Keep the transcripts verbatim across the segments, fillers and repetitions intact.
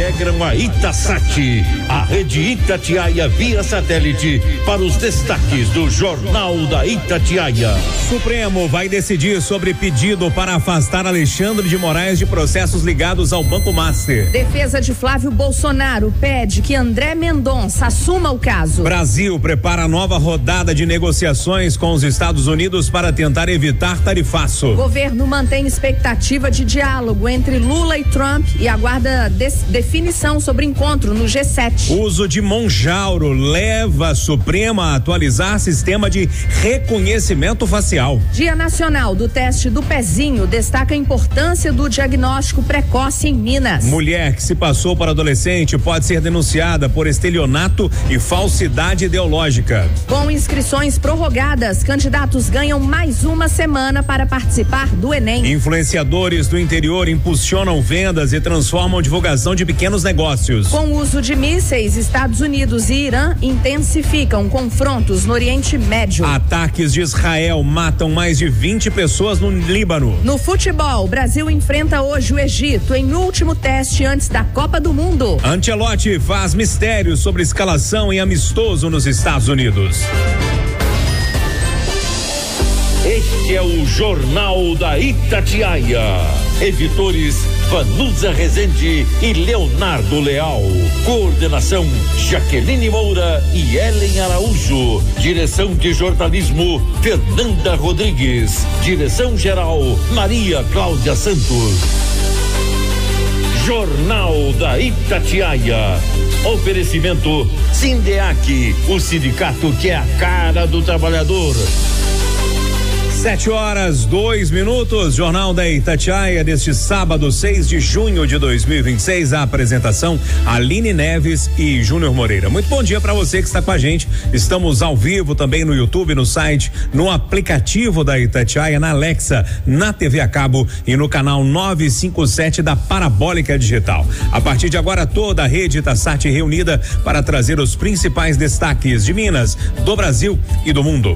integram a Itasat, a rede Itatiaia via satélite, para os destaques do Jornal da Itatiaia. Supremo vai decidir sobre pedido para afastar Alexandre de Moraes de processos ligados ao Banco Master. Defesa de Flávio Bolsonaro pede que André Mendonça assuma o caso. Brasil prepara nova rodada de negociações com os Estados Unidos para tentar evitar tarifaço. O governo mantém expectativa de diálogo entre Lula e Trump e aguarda des- definição sobre encontro no G sete. O uso de Monjauro leva a Suprema a atualizar sistema de reconhecimento facial. Dia Nacional do Teste do Pezinho destaca a importância do diagnóstico precoce em Minas. Mulher que se passou por adolescente pode ser denunciada por estelionato e falsidade ideológica. Com inscrições prorrogadas, candidatos ganham mais uma semana para participar do Enem. Influenciadores do interior impulsionam vendas e transformam divulgação de pequenos negócios. Com o uso de mísseis, Estados Unidos e Irã intensificam confrontos no Oriente Médio. Ataques de Israel matam mais de vinte pessoas no Líbano. No futebol, o Brasil enfrenta hoje o Egito em último teste antes da Copa do Mundo. Ancelotti faz mistérios sobre escalação em amistoso nos Estados Unidos. Este é o Jornal da Itatiaia. Editores Vanusa Rezende e Leonardo Leal. Coordenação Jaqueline Moura e Ellen Araújo. Direção de jornalismo Fernanda Rodrigues. Direção geral Maria Cláudia Santos. Jornal da Itatiaia. Oferecimento Sindeac, o sindicato que é a cara do trabalhador. Sete horas, dois minutos, Jornal da Itatiaia deste sábado, seis de junho de dois mil e vinte e seis, a apresentação Aline Neves e Júnior Moreira. Muito bom dia para você que está com a gente. Estamos ao vivo também no YouTube, no site, no aplicativo da Itatiaia, na Alexa, na T V a cabo e no canal novecentos e cinquenta e sete da Parabólica Digital. A partir de agora, toda a rede Itasat reunida para trazer os principais destaques de Minas, do Brasil e do mundo.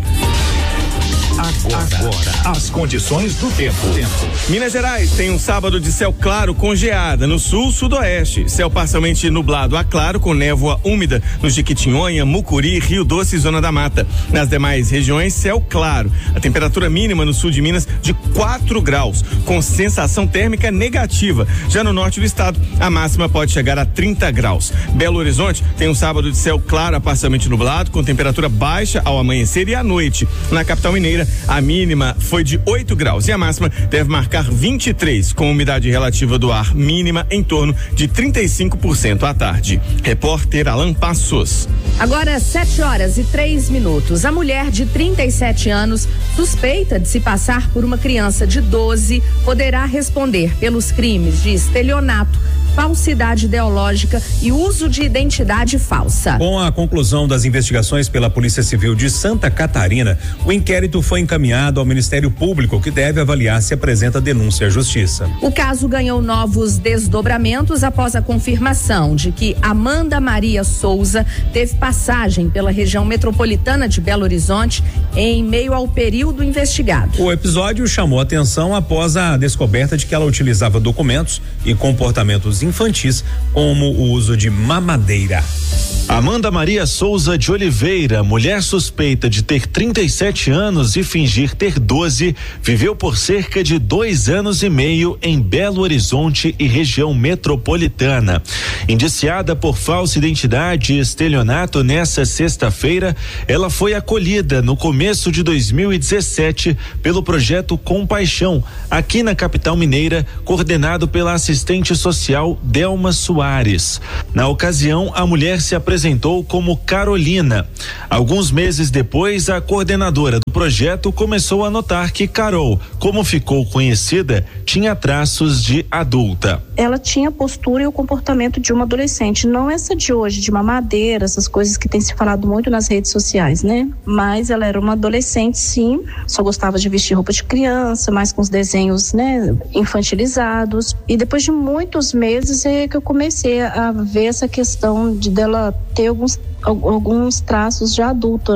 Agora, Agora, as condições do tempo. tempo. Minas Gerais tem um sábado de céu claro com geada no sul, sudoeste. Céu parcialmente nublado a claro com névoa úmida no Jequitinhonha, Mucuri, Rio Doce e Zona da Mata. Nas demais regiões, céu claro. A temperatura mínima no sul de Minas de quatro graus, com sensação térmica negativa. Já no norte do estado, a máxima pode chegar a trinta graus. Belo Horizonte tem um sábado de céu claro a parcialmente nublado, com temperatura baixa ao amanhecer e à noite. Na capital mineira, a mínima foi de oito graus e a máxima deve marcar vinte e três, com umidade relativa do ar mínima em torno de trinta e cinco por cento à tarde. Repórter Alan Passos. Agora sete horas e três minutos. A mulher de trinta e sete anos, suspeita de se passar por uma criança de doze, poderá responder pelos crimes de estelionato, falsidade ideológica e uso de identidade falsa. Com a conclusão das investigações pela Polícia Civil de Santa Catarina, o inquérito foi encaminhado ao Ministério Público, que deve avaliar se apresenta denúncia à Justiça. O caso ganhou novos desdobramentos após a confirmação de que Amanda Maria Souza teve passagem pela região metropolitana de Belo Horizonte em meio ao período investigado. O episódio chamou atenção após a descoberta de que ela utilizava documentos e comportamentos infantis, como o uso de mamadeira. Amanda Maria Souza de Oliveira, mulher suspeita de ter trinta e sete anos e fingir ter doze, viveu por cerca de dois anos e meio em Belo Horizonte e região metropolitana. Indiciada por falsa identidade e estelionato nessa sexta-feira, ela foi acolhida no começo de dois mil e dezessete pelo projeto Compaixão, aqui na capital mineira, coordenado pela assistente social Delma Soares. Na ocasião, a mulher se apresentou apresentou como Carolina. Alguns meses depois, a coordenadora do projeto começou a notar que Carol, como ficou conhecida, tinha traços de adulta. Ela tinha a postura e o comportamento de uma adolescente, não essa de hoje, de mamadeira, essas coisas que tem se falado muito nas redes sociais, né? Mas ela era uma adolescente, sim, só gostava de vestir roupa de criança, mais com os desenhos, né, infantilizados. E depois de muitos meses é que eu comecei a ver essa questão de dela ter alguns alguns traços de adulto, né?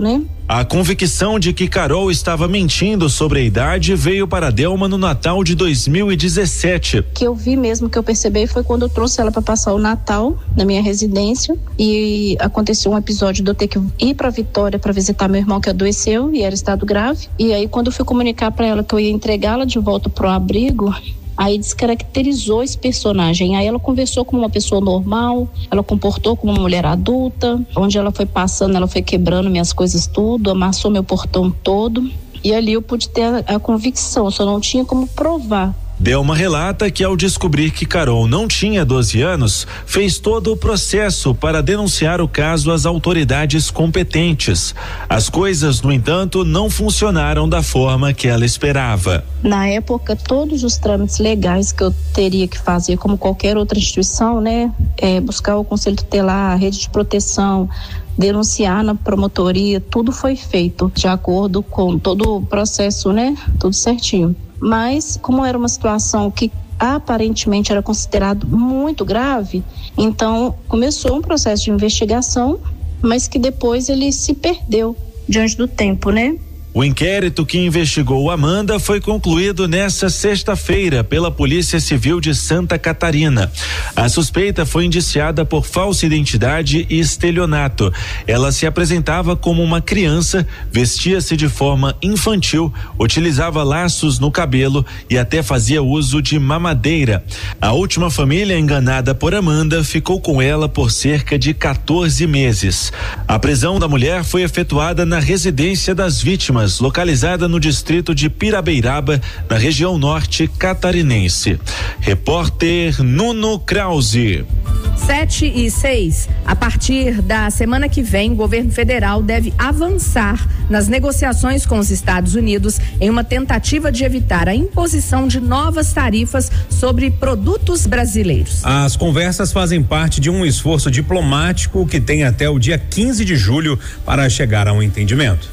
A convicção de que Carol estava mentindo sobre a idade veio para Delma no Natal de dois mil e dezessete. Que eu vi mesmo, que eu percebi, foi quando eu trouxe ela para passar o Natal na minha residência e aconteceu um episódio de eu ter que ir para Vitória para visitar meu irmão que adoeceu e era estado grave. E aí quando eu fui comunicar para ela que eu ia entregá-la de volta pro abrigo, aí descaracterizou esse personagem. Aí ela conversou como uma pessoa normal, ela comportou como uma mulher adulta, onde ela foi passando, ela foi quebrando minhas coisas tudo, amassou meu portão todo. E ali eu pude ter a, a convicção, só não tinha como provar. Delma relata que ao descobrir que Carol não tinha doze anos, fez todo o processo para denunciar o caso às autoridades competentes. As coisas, no entanto, não funcionaram da forma que ela esperava. Na época, todos os trâmites legais que eu teria que fazer, como qualquer outra instituição, né? É, buscar o conselho tutelar, a rede de proteção, denunciar na promotoria, tudo foi feito de acordo com todo o processo, né? Tudo certinho. Mas, como era uma situação que aparentemente era considerado muito grave, então começou um processo de investigação, mas que depois ele se perdeu diante do tempo, né? O inquérito que investigou Amanda foi concluído nesta sexta-feira pela Polícia Civil de Santa Catarina. A suspeita foi indiciada por falsa identidade e estelionato. Ela se apresentava como uma criança, vestia-se de forma infantil, utilizava laços no cabelo e até fazia uso de mamadeira. A última família enganada por Amanda ficou com ela por cerca de quatorze meses. A prisão da mulher foi efetuada na residência das vítimas, localizada no distrito de Pirabeiraba, na região norte catarinense. Repórter Nuno Krause. Sete e seis. A partir da semana que vem, o governo federal deve avançar nas negociações com os Estados Unidos em uma tentativa de evitar a imposição de novas tarifas sobre produtos brasileiros. As conversas fazem parte de um esforço diplomático que tem até o dia quinze de julho para chegar a um entendimento.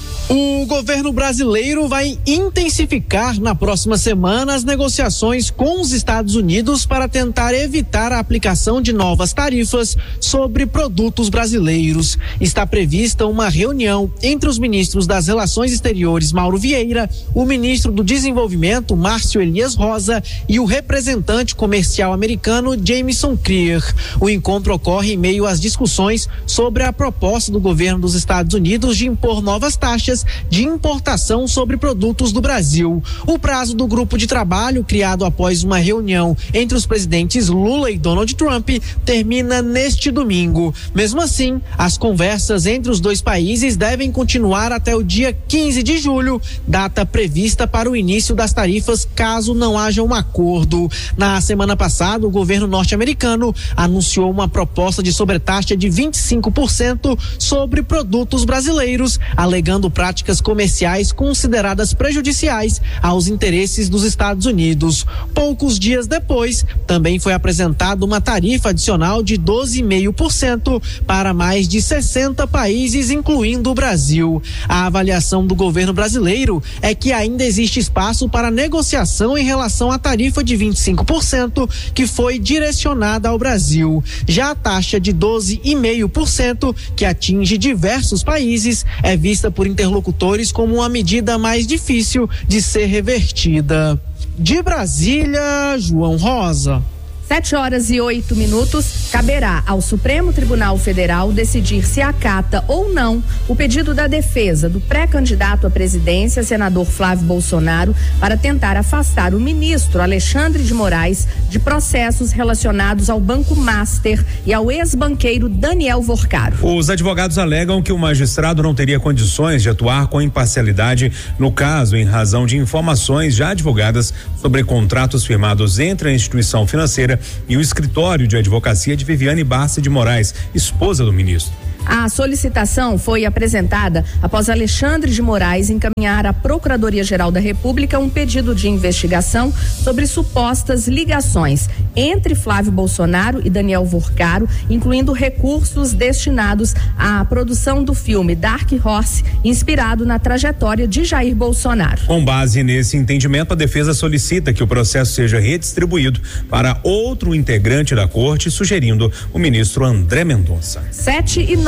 O governo brasileiro vai intensificar na próxima semana as negociações com os Estados Unidos para tentar evitar a aplicação de novas tarifas sobre produtos brasileiros. Está prevista uma reunião entre os ministros das Relações Exteriores, Mauro Vieira, o ministro do Desenvolvimento, Márcio Elias Rosa, e o representante comercial americano, Jameson Krier. O encontro ocorre em meio às discussões sobre a proposta do governo dos Estados Unidos de impor novas taxas de importação sobre produtos do Brasil. O prazo do grupo de trabalho, criado após uma reunião entre os presidentes Lula e Donald Trump, termina neste domingo. Mesmo assim, as conversas entre os dois países devem continuar até o dia quinze de julho, data prevista para o início das tarifas, caso não haja um acordo. Na semana passada, o governo norte-americano anunciou uma proposta de sobretaxa de vinte e cinco por cento sobre produtos brasileiros, alegando práticas comerciais consideradas prejudiciais aos interesses dos Estados Unidos. Poucos dias depois, também foi apresentada uma tarifa adicional de doze vírgula cinco por cento para mais de sessenta países, incluindo o Brasil. A avaliação do governo brasileiro é que ainda existe espaço para negociação em relação à tarifa de vinte e cinco por cento que foi direcionada ao Brasil. Já a taxa de doze vírgula cinco por cento, que atinge diversos países, é vista por interlocutores como uma medida mais difícil de ser revertida. De Brasília, João Rosa. Sete horas e oito minutos, caberá ao Supremo Tribunal Federal decidir se acata ou não o pedido da defesa do pré-candidato à presidência, senador Flávio Bolsonaro, para tentar afastar o ministro Alexandre de Moraes de processos relacionados ao Banco Master e ao ex-banqueiro Daniel Vorcaro. Os advogados alegam que o magistrado não teria condições de atuar com imparcialidade no caso, em razão de informações já divulgadas sobre contratos firmados entre a instituição financeira e o escritório de advocacia de Viviane Barça de Moraes, esposa do ministro. A solicitação foi apresentada após Alexandre de Moraes encaminhar à Procuradoria-Geral da República um pedido de investigação sobre supostas ligações entre Flávio Bolsonaro e Daniel Vorcaro, incluindo recursos destinados à produção do filme Dark Horse, inspirado na trajetória de Jair Bolsonaro. Com base nesse entendimento, a defesa solicita que o processo seja redistribuído para outro integrante da corte, sugerindo o ministro André Mendonça. Sete e nove.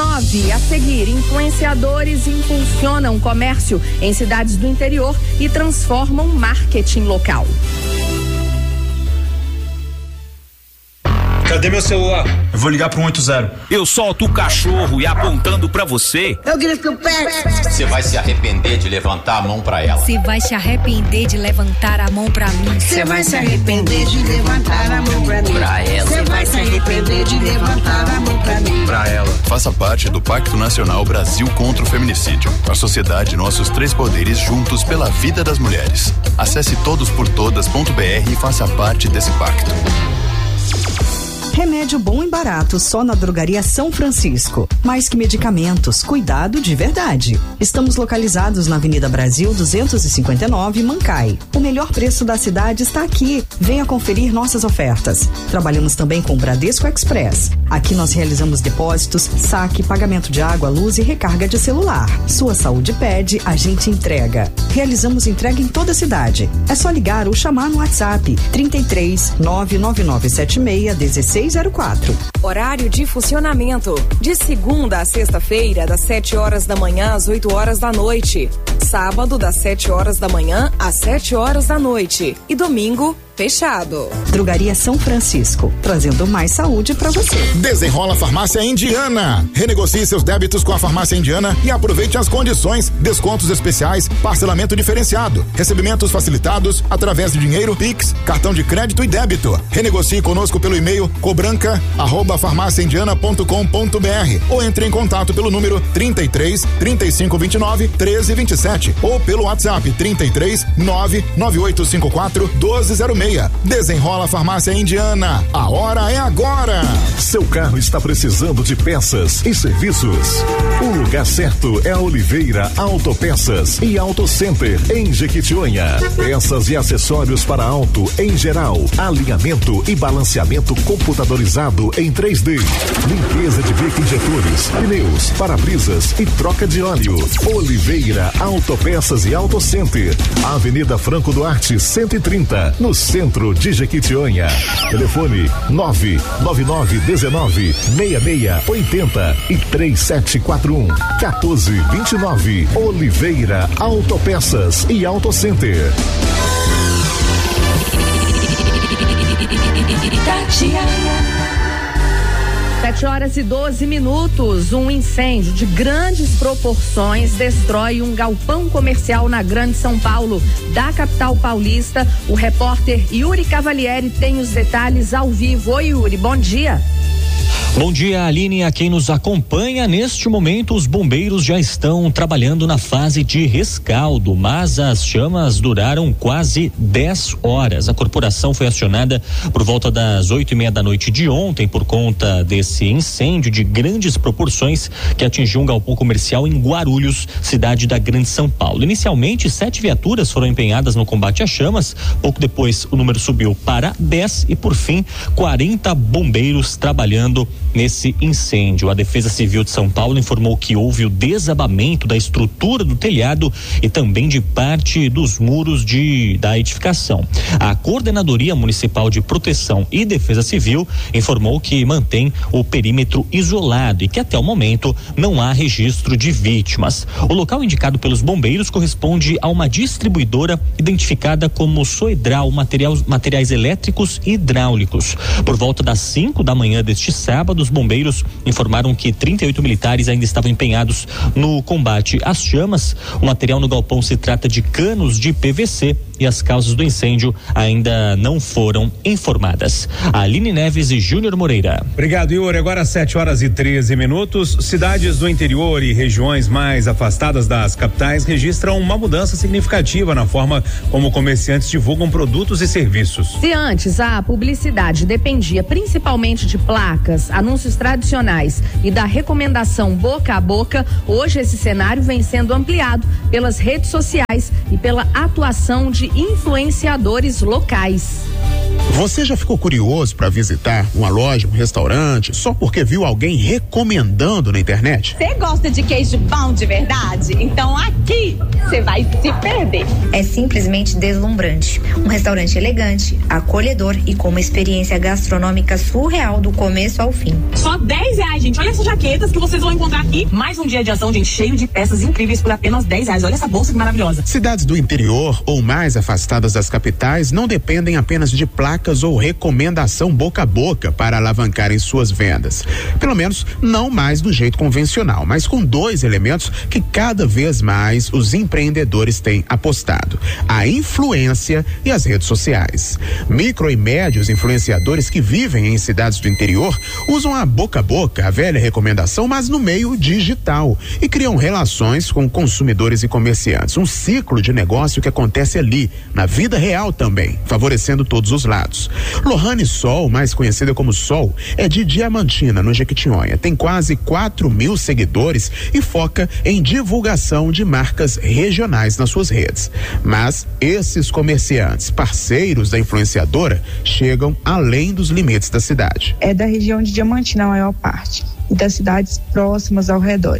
nove. A seguir, influenciadores impulsionam comércio em cidades do interior e transformam marketing local. Cadê meu celular? Eu vou ligar pro um oito zero. Eu solto o cachorro e apontando pra você. Eu grito o pé. Você vai se arrepender de levantar a mão pra ela. Você vai se arrepender de levantar a mão pra mim. Você vai se arrepender de levantar a mão pra mim. Pra ela. Você vai se arrepender de levantar a mão pra mim. Pra ela. Faça parte do Pacto Nacional Brasil contra o Feminicídio. A sociedade e nossos três poderes juntos pela vida das mulheres. Acesse todos por todas ponto b r e faça parte desse pacto. Remédio bom e barato só na Drogaria São Francisco. Mais que medicamentos, cuidado de verdade. Estamos localizados na Avenida Brasil duzentos e cinquenta e nove, Mancai. O melhor preço da cidade está aqui. Venha conferir nossas ofertas. Trabalhamos também com Bradesco Express. Aqui nós realizamos depósitos, saque, pagamento de água, luz e recarga de celular. Sua saúde pede, a gente entrega. Realizamos entrega em toda a cidade. É só ligar ou chamar no WhatsApp trinta e três, nove nove nove sete seis, dezesseis zero quatro. Horário de funcionamento: de segunda a sexta-feira, das sete horas da manhã às oito horas da noite. Sábado, das sete horas da manhã às sete horas da noite. E domingo, fechado. Drogaria São Francisco, trazendo mais saúde pra você. Desenrola Farmácia Indiana. Renegocie seus débitos com a Farmácia Indiana e aproveite as condições, descontos especiais, parcelamento diferenciado, recebimentos facilitados através de dinheiro, Pix, cartão de crédito e débito. Renegocie conosco pelo e-mail cobranca arroba farmácia indiana ponto com ponto b r ou entre em contato pelo número trinta e três, trinta e cinco vinte e nove, treze vinte e sete ou pelo WhatsApp trinta e três, nove nove oito cinco quatro, doze zero seis. Desenrola Farmácia Indiana. A hora é agora. Seu carro está precisando de peças e serviços? O lugar certo é a Oliveira Autopeças e Auto Center em Jequitinhonha. Peças e acessórios para auto em geral, alinhamento e balanceamento computadorizado em três D, limpeza de bico injetores, pneus, para-brisas e troca de óleo. Oliveira Autopeças e Auto Center, Avenida Franco Duarte cento e trinta, no centro de Jequitinhonha. Telefone nove nove nove um nove, seis seis oito zero e três sete quatro um, um quatro dois nove. Oliveira Autopeças e Auto Center. Sete horas e doze minutos. Um incêndio de grandes proporções destrói um galpão comercial na Grande São Paulo, da capital paulista. O repórter Yuri Cavalieri tem os detalhes ao vivo. Oi, Yuri, bom dia. Bom dia, Aline, a quem nos acompanha. Neste momento, os bombeiros já estão trabalhando na fase de rescaldo, mas as chamas duraram quase dez horas. A corporação foi acionada por volta das oito e meia da noite de ontem por conta desse incêndio de grandes proporções que atingiu um galpão comercial em Guarulhos, cidade da Grande São Paulo. Inicialmente, sete viaturas foram empenhadas no combate às chamas. Pouco depois, o número subiu para dez e, por fim, quarenta bombeiros trabalhando nesse incêndio. A Defesa Civil de São Paulo informou que houve o desabamento da estrutura do telhado e também de parte dos muros de, da edificação. A Coordenadoria Municipal de Proteção e Defesa Civil informou que mantém o perímetro isolado e que até o momento não há registro de vítimas. O local indicado pelos bombeiros corresponde a uma distribuidora identificada como Soedral Materiais, Materiais Elétricos e Hidráulicos. Por volta das cinco da manhã deste sábado, os bombeiros informaram que trinta e oito militares ainda estavam empenhados no combate às chamas. O material no galpão se trata de canos de P V C e as causas do incêndio ainda não foram informadas. Aline Neves e Júnior Moreira. Obrigado, Yuri. Agora sete horas e treze minutos. Cidades do interior e regiões mais afastadas das capitais registram uma mudança significativa na forma como comerciantes divulgam produtos e serviços. Se antes a publicidade dependia principalmente de placas, anúncios tradicionais e da recomendação boca a boca, hoje esse cenário vem sendo ampliado pelas redes sociais e pela atuação de influenciadores locais. Você já ficou curioso para visitar uma loja, um restaurante, só porque viu alguém recomendando na internet? Você gosta de queijo bom de verdade? Então aqui você vai se perder. É simplesmente deslumbrante. Um restaurante elegante, acolhedor e com uma experiência gastronômica surreal do começo ao fim. Só dez reais, gente. Olha essas jaquetas que vocês vão encontrar aqui. Mais um dia de ação, gente, cheio de peças incríveis por apenas dez reais. Olha essa bolsa que maravilhosa. Cidades do interior ou mais afastadas das capitais não dependem apenas de placas ou recomendação boca a boca para alavancarem suas vendas. Pelo menos não mais do jeito convencional, mas com dois elementos que cada vez mais os empreendedores têm apostado: a influência e as redes sociais. Micro e médios influenciadores que vivem em cidades do interior usam a boca a boca, a velha recomendação, mas no meio digital, e criam relações com consumidores e comerciantes. Um ciclo de negócio que acontece ali, na vida real também, favorecendo todos os lados. Lohane Sol, mais conhecida como Sol, é de Diamantina, no Jequitinhonha. Tem quase quatro mil seguidores e foca em divulgação de marcas regionais nas suas redes. Mas esses comerciantes, parceiros da influenciadora, chegam além dos limites da cidade. É da região de Diamantina a maior parte, e das cidades próximas ao redor.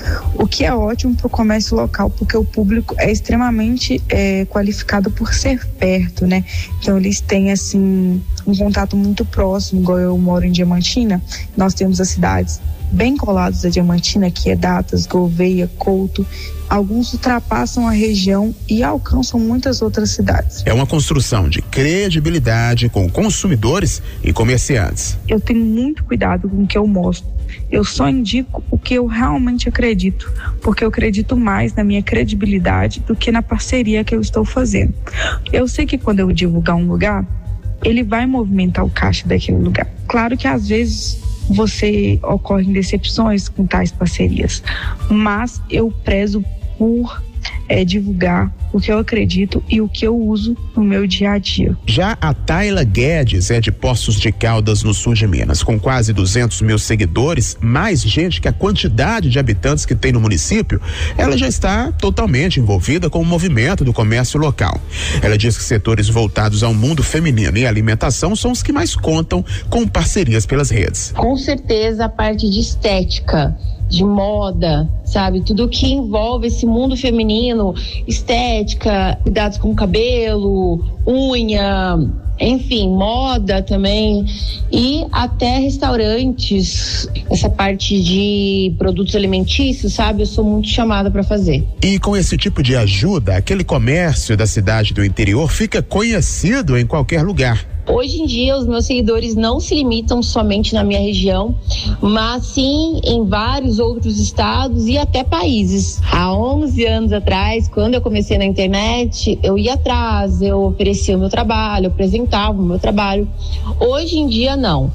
O que é ótimo para o comércio local, porque o público é extremamente é, qualificado por ser perto, né? Então eles têm assim um contato muito próximo. Igual eu moro em Diamantina, nós temos as cidades bem coladas a Diamantina, que é Datas, Gouveia, Couto. Alguns ultrapassam a região e alcançam muitas outras cidades. É uma construção de credibilidade com consumidores e comerciantes. Eu tenho muito cuidado com o que eu mostro. Eu só indico o que eu realmente acredito, porque eu acredito mais na minha credibilidade do que na parceria que eu estou fazendo. Eu sei que quando eu divulgar um lugar, ele vai movimentar o caixa daquele lugar. Claro que às vezes você ocorrem decepções com tais parcerias, mas eu prezo por é, divulgar o que eu acredito e o que eu uso no meu dia a dia. Já a Tayla Guedes é de Poços de Caldas, no sul de Minas, com quase duzentos mil seguidores, mais gente que a quantidade de habitantes que tem no município. Ela já está totalmente envolvida com o movimento do comércio local. Ela diz que setores voltados ao mundo feminino e alimentação são os que mais contam com parcerias pelas redes. Com certeza a parte de estética, de moda, sabe? Tudo que envolve esse mundo feminino, estética, cuidados com o cabelo, unha, enfim, moda também, e até restaurantes, essa parte de produtos alimentícios, sabe? Eu sou muito chamada para fazer. E com esse tipo de ajuda, aquele comércio da cidade do interior fica conhecido em qualquer lugar. Hoje em dia, os meus seguidores não se limitam somente na minha região, mas sim em vários outros estados e até países. Há onze anos atrás, quando eu comecei na internet, eu ia atrás, eu oferecia o meu trabalho, eu apresentava o meu trabalho. Hoje em dia, não.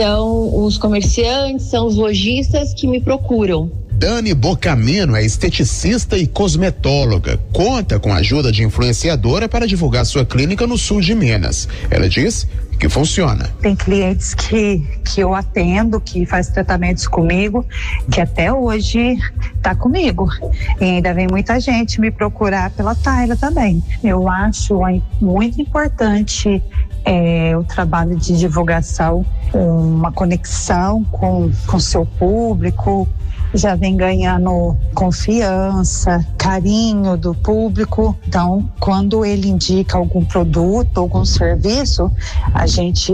São os comerciantes, são os lojistas que me procuram. Dani Bocamino é esteticista e cosmetóloga. Conta com a ajuda de influenciadora para divulgar sua clínica no sul de Minas. Ela diz que funciona. Tem clientes que, que eu atendo, que faz tratamentos comigo, que até hoje tá comigo. E ainda vem muita gente me procurar pela Tayla também. Eu acho muito importante é, o trabalho de divulgação, uma conexão com o seu público. Já vem ganhando confiança, carinho do público. Então, quando ele indica algum produto, algum serviço, a gente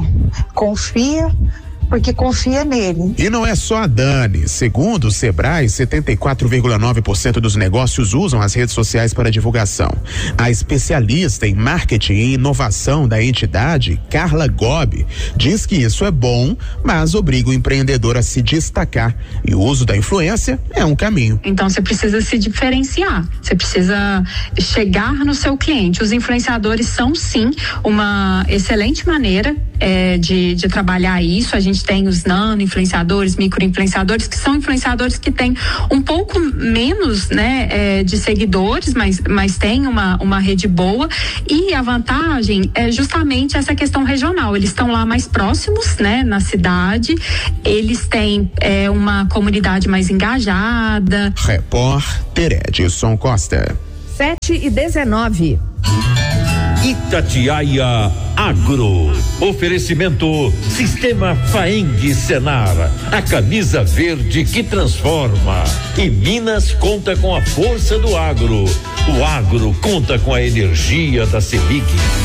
confia, porque confia nele. E não é só a Dani. Segundo o Sebrae, setenta e quatro vírgula nove por cento dos negócios usam as redes sociais para divulgação. A especialista em marketing e inovação da entidade, Carla Gobi, diz que isso é bom, mas obriga o empreendedor a se destacar. E o uso da influência é um caminho. Então você precisa se diferenciar, você precisa chegar no seu cliente. Os influenciadores são sim uma excelente maneira é, de, de trabalhar isso. A gente tem os nano influenciadores, micro influenciadores, que são influenciadores que têm um pouco menos, né, é, de seguidores, mas, mas tem uma, uma rede boa, e a vantagem é justamente essa questão regional. Eles estão lá mais próximos, né, na cidade, eles têm é, uma comunidade mais engajada. Repórter Edson Costa. sete e dezenove. E Itatiaia Agro. Oferecimento Sistema Faeng Senar, a camisa verde que transforma. E Minas conta com a força do agro. O agro conta com a energia da Semig.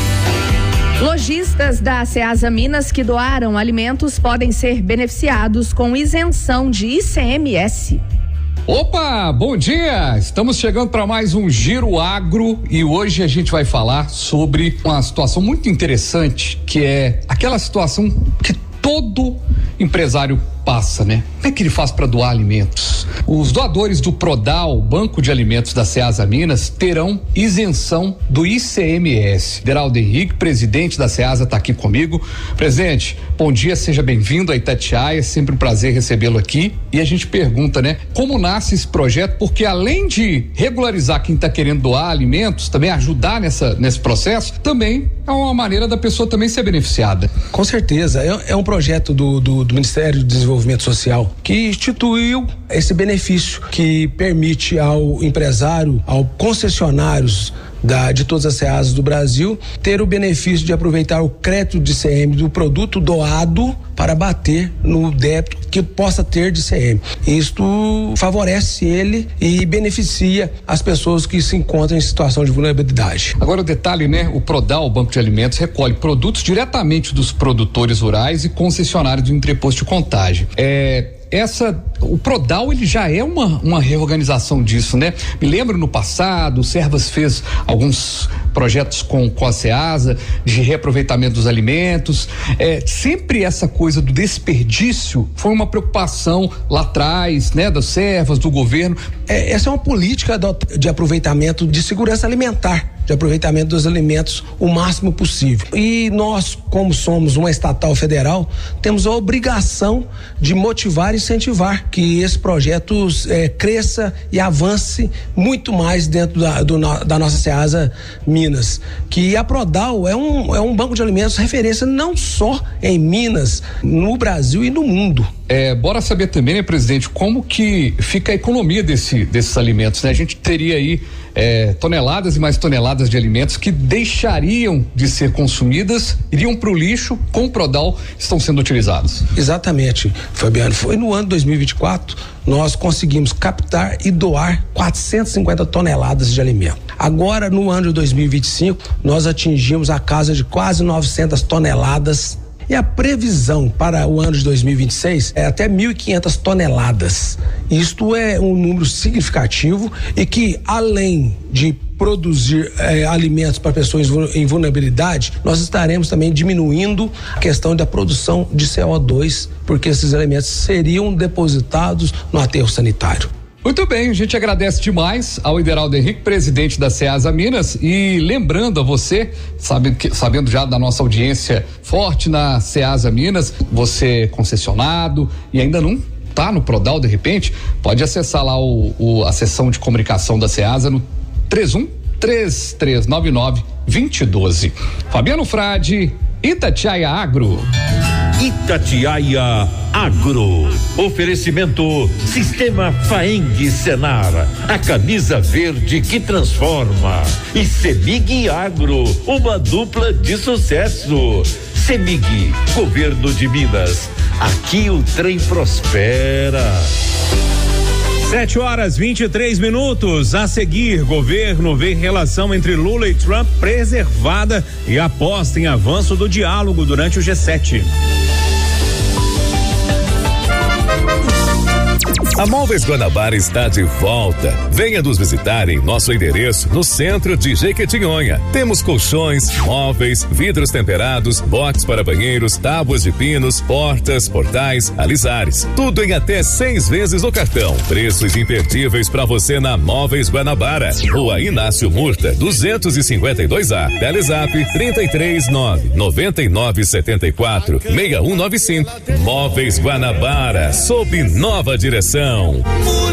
Lojistas da Ceasa Minas que doaram alimentos podem ser beneficiados com isenção de I C M S. Opa, bom dia! Estamos chegando para mais um Giro Agro e hoje a gente vai falar sobre uma situação muito interessante, que é aquela situação que todo empresário passa, né? Como é que ele faz para doar alimentos? Os doadores do Prodal, Banco de Alimentos da Ceasa Minas, terão isenção do I C M S. Deraldo Henrique, presidente da Ceasa, está aqui comigo. Presidente, bom dia, seja bem-vindo a Itatiaia, é sempre um prazer recebê-lo aqui. E a gente pergunta, né? Como nasce esse projeto? Porque além de regularizar quem está querendo doar alimentos, também ajudar nessa, nesse processo, também é uma maneira da pessoa também ser beneficiada. Com certeza, é, é um projeto do, do, do Ministério do Desenvolvimento Social que instituiu esse benefício que permite ao empresário, aos concessionários Da, de todas as Ceasas do Brasil, ter o benefício de aproveitar o crédito de C M do produto doado para bater no débito que possa ter de C M. Isto favorece ele e beneficia as pessoas que se encontram em situação de vulnerabilidade. Agora o detalhe, né? O Prodal, o Banco de Alimentos, recolhe produtos diretamente dos produtores rurais e concessionários do entreposto de contagem. É... Essa, o Prodal, ele já é uma, uma reorganização disso, né? Me lembro no passado, o Servas fez alguns projetos com, com a Ceasa de reaproveitamento dos alimentos. É, sempre essa coisa do desperdício foi uma preocupação lá atrás, né? Das Servas, do governo. É, essa é uma política do, de aproveitamento de segurança alimentar, de aproveitamento dos alimentos o máximo possível. E nós, como somos uma estatal federal, temos a obrigação de motivar e incentivar que esse projeto é, cresça e avance muito mais dentro da, do, da nossa Ceasa Minas. Que a Prodal é um, é um banco de alimentos referência não só em Minas, no Brasil e no mundo. É, bora saber também, né, presidente, como que fica a economia desse, desses alimentos, né? A gente teria aí é, toneladas e mais toneladas de alimentos que deixariam de ser consumidas, iriam para o lixo, com o Prodal estão sendo utilizados. Exatamente, Fabiano. Foi no ano dois mil e vinte e quatro, nós conseguimos captar e doar quatrocentas e cinquenta toneladas de alimento. Agora, no ano de dois mil e vinte e cinco, nós atingimos a casa de quase novecentas toneladas. E a previsão para o ano de dois mil e vinte e seis é até mil e quinhentas toneladas. Isto é um número significativo e que, além de produzir eh, alimentos para pessoas em vulnerabilidade, nós estaremos também diminuindo a questão da produção de C O dois, porque esses alimentos seriam depositados no aterro sanitário. Muito bem, a gente agradece demais ao Deraldo Henrique, presidente da Ceasa Minas, e lembrando a você, sabe, que, sabendo já da nossa audiência forte na Ceasa Minas, você concessionado e ainda não tá no Prodal de repente, pode acessar lá o, o, a seção de comunicação da Ceasa no três um três três nove nove dois zero um dois. Fabiano Frade, Itatiaia Agro. Itatiaia Agro. Oferecimento Sistema Faeng Senar, a camisa verde que transforma. E Semig Agro, uma dupla de sucesso. Semig, Governo de Minas. Aqui o trem prospera. Sete horas vinte e três minutos. A seguir, governo vê relação entre Lula e Trump preservada e aposta em avanço do diálogo durante o G sete. A Móveis Guanabara está de volta. Venha nos visitar em nosso endereço no centro de Jequitinhonha. Temos colchões, móveis, vidros temperados, box para banheiros, tábuas de pinos, portas, portais, alisares. Tudo em até seis vezes no cartão. Preços imperdíveis para você na Móveis Guanabara. Rua Inácio Murta, duzentos e cinquenta e dois A. Telezap trinta e três nove noventa e nove setenta e quatro seis um nove cinco. Móveis Guanabara, sob nova direção.